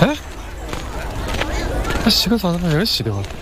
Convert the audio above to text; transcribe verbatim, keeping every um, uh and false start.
哎，他洗个澡他妈也是洗的吧？